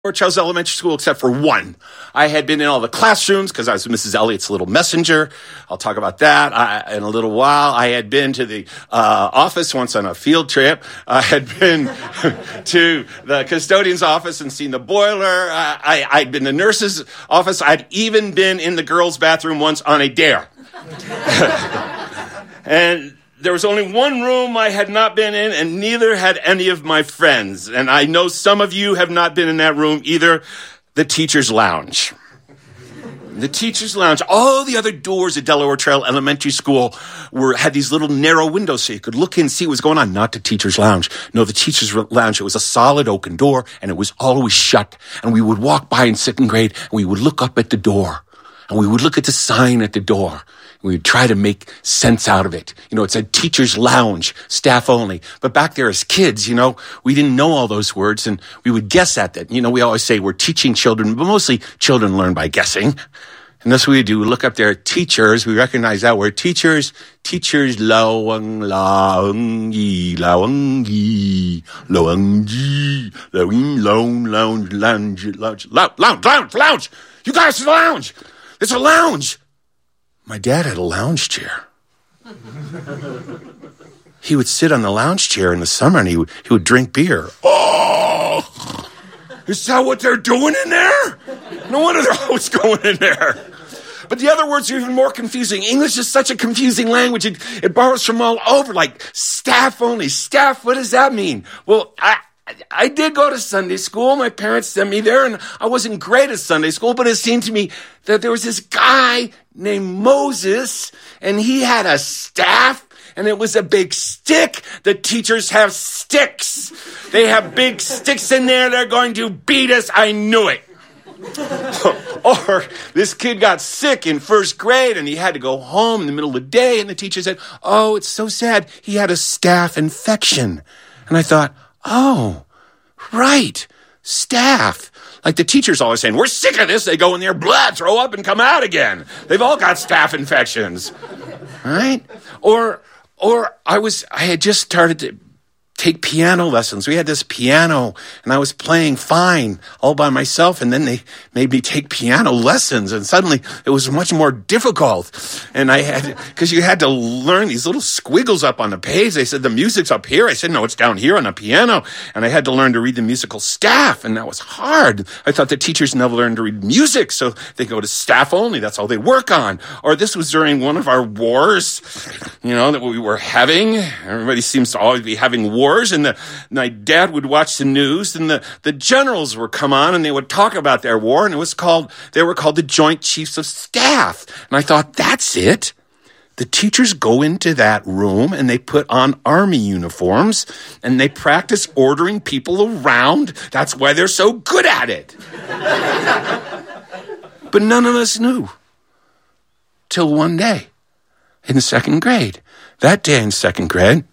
Charles Elementary School, except for one. I had been in all the classrooms because I was Mrs. Elliott's little messenger. I'll talk about that in a little while. I had been to the office once on a field trip. I had been to the custodian's office and seen the boiler. I'd been to the nurse's office. I'd even been in the girls' bathroom once on a dare. And there was only one room I had not been in, and neither had any of my friends. And I know some of you have not been in that room either. The teacher's lounge. The teacher's lounge. All the other doors at Delaware Trail Elementary School had these little narrow windows so you could look in and see what was going on. Not the teacher's lounge. No, the teacher's lounge. It was a solid oaken door, and it was always shut. And we would walk by in second grade, and we would look up at the door. And we would look at the sign at the door. We would try to make sense out of it. You know, it said teacher's lounge, staff only. But back there as kids, you know, we didn't know all those words, and we would guess at that. You know, we always say we're teaching children, but mostly children learn by guessing. And that's what we do. We look up there at teachers. We recognize that word. Teachers, loang, yi, lounge. You guys, lounge. It's a lounge. My dad had a lounge chair. He would sit on the lounge chair in the summer and he would drink beer. Oh, is that what they're doing in there? No wonder they're always going in there. But the other words are even more confusing. English is such a confusing language. It borrows from all over, like staff only. Staff, what does that mean? Well, I did go to Sunday school. My parents sent me there, and I wasn't great at Sunday school, but it seemed to me that there was this guy named Moses, and he had a staff, and it was a big stick. The teachers have sticks. They have big sticks in there. They're going to beat us. I knew it. Or this kid got sick in first grade, and he had to go home in the middle of the day, and the teacher said, oh, it's so sad. He had a staph infection. And I thought, oh, right, staph. Like the teacher's always saying, we're sick of this. They go in there, blah, throw up and come out again. They've all got staph infections, right? Or I had just started to take piano lessons. We had this piano, and I was playing fine all by myself, and then they made me take piano lessons, and suddenly it was much more difficult. And because you had to learn these little squiggles up on the page. They said, the music's up here. I said, no, it's down here on the piano. And I had to learn to read the musical staff, and that was hard. I thought the teachers never learned to read music, so they go to staff only. That's all they work on. Or this was during one of our wars, you know, that we were having. Everybody seems to always be having wars. And my dad would watch the news, and the generals would come on, and they would talk about their war, and they were called the Joint Chiefs of Staff. And I thought, that's it. The teachers go into that room, and they put on army uniforms, and they practice ordering people around. That's why they're so good at it. But none of us knew till one day in second grade. That day in second grade,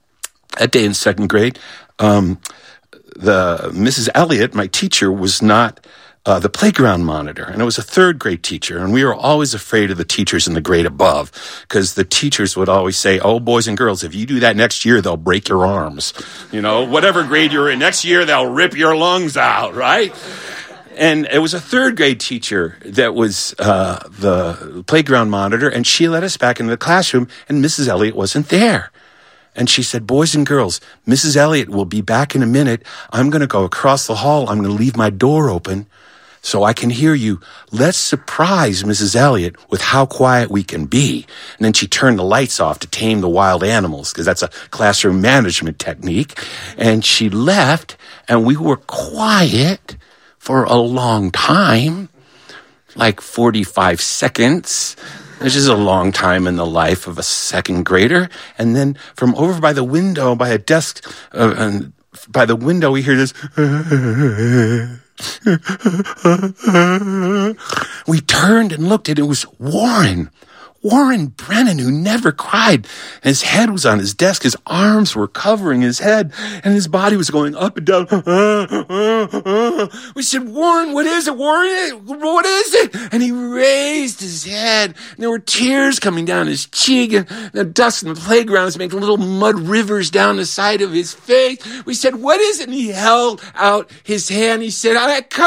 the Mrs. Elliott, my teacher, was not the playground monitor, and it was a third grade teacher, and we were always afraid of the teachers in the grade above, because the teachers would always say, oh, boys and girls, if you do that next year, they'll break your arms. You know, whatever grade you're in, next year, they'll rip your lungs out, right? And it was a third grade teacher that was the playground monitor, and she let us back into the classroom, and Mrs. Elliott wasn't there. And she said, boys and girls, Mrs. Elliott will be back in a minute. I'm going to go across the hall. I'm going to leave my door open so I can hear you. Let's surprise Mrs. Elliott with how quiet we can be. And then she turned the lights off to tame the wild animals, because that's a classroom management technique. And she left, and we were quiet for a long time, like 45 seconds. This is a long time in the life of a second grader. And then from over by the window, by a desk, by the window, we hear this. We turned and looked, and it was Warren. Warren Brennan, who never cried. And his head was on his desk. His arms were covering his head, and his body was going up and down. We said, Warren, what is it? Warren, what is it? And he raised his head, and there were tears coming down his cheek, and the dust in the playground was making little mud rivers down the side of his face. We said, what is it? And he held out his hand. He said,